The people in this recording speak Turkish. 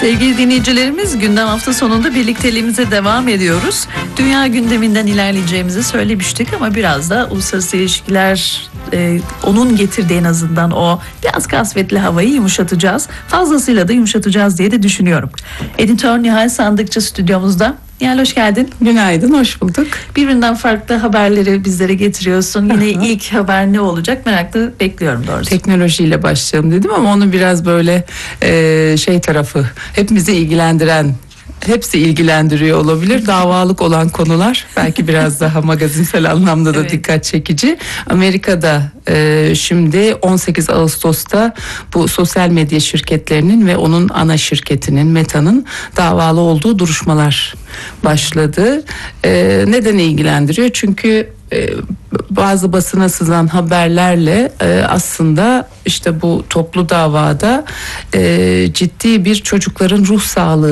Sevgili dinleyicilerimiz, gündem hafta sonunda birlikteliğimize devam ediyoruz. Dünya gündeminden ilerleyeceğimizi söylemiştik ama biraz da uluslararası ilişkiler, onun getirdiği en azından o biraz kasvetli havayı yumuşatacağız. Fazlasıyla da yumuşatacağız diye de düşünüyorum. Editör Nihal Sandıkçı stüdyomuzda. Nihal, hoş geldin. Günaydın, hoş bulduk. Birbirinden farklı haberleri bizlere getiriyorsun. Yine ilk haber ne olacak merakla bekliyorum doğrusu. Teknolojiyle başlayalım dedim ama onun biraz böyle tarafı, hepimizi ilgilendiren, hepsi ilgilendiriyor olabilir. Davalık olan konular belki biraz daha magazinsel anlamda da Evet. dikkat çekici. Amerika'da şimdi 18 Ağustos'ta bu sosyal medya şirketlerinin ve onun ana şirketinin Meta'nın davalı olduğu duruşmalar başladı. Neden ilgilendiriyor? Çünkü bazı basına sızan haberlerle aslında işte bu toplu davada ciddi bir çocukların ruh sağlığı